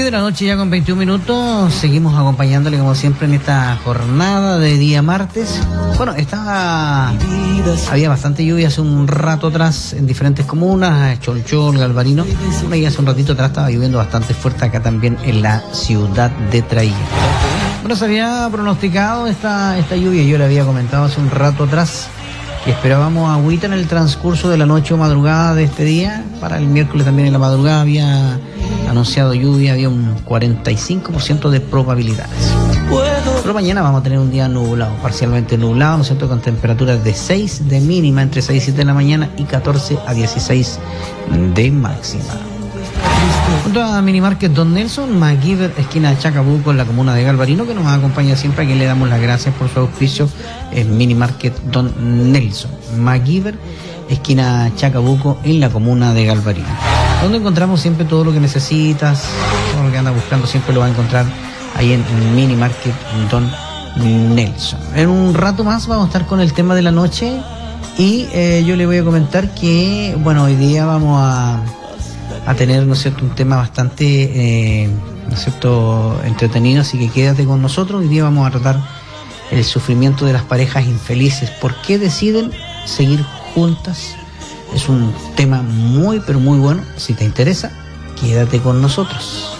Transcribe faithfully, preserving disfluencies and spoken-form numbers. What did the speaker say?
de la noche ya con veintiún minutos, seguimos acompañándole como siempre en esta jornada de día martes. Bueno, estaba, había bastante lluvia hace un rato atrás en diferentes comunas, Cholchol, Galvarino, y hace un ratito atrás estaba lloviendo bastante fuerte acá también en la ciudad de Traía. Bueno, se había pronosticado esta, esta lluvia, yo le había comentado hace un rato atrás que esperábamos agüita en el transcurso de la noche o madrugada de este día. Para el miércoles también en la madrugada había anunciado lluvia, había un cuarenta y cinco por ciento de probabilidades. Pero mañana vamos a tener un día nublado, parcialmente nublado, ¿no es cierto?, con temperaturas de seis de mínima, entre seis y siete de la mañana, y catorce a dieciséis de máxima. Junto a Minimarket Don Nelson, MacGyver, esquina de Chacabuco, en la comuna de Galvarino, que nos acompaña siempre, a quien le damos las gracias por su auspicio, es Minimarket Don Nelson, MacGyver, esquina Chacabuco, en la comuna de Galvarino, donde encontramos siempre todo lo que necesitas, todo lo que andas buscando, siempre lo va a encontrar ahí en Minimarket Don Nelson. En un rato más vamos a estar con el tema de la noche y eh, yo le voy a comentar que, bueno, hoy día vamos a a tener, ¿no es cierto?, un tema bastante, eh, ¿no es cierto?, entretenido, así que quédate con nosotros. Hoy día vamos a tratar el sufrimiento de las parejas infelices. ¿Por qué deciden seguir juntas? Es un tema muy, pero muy bueno. Si te interesa, quédate con nosotros.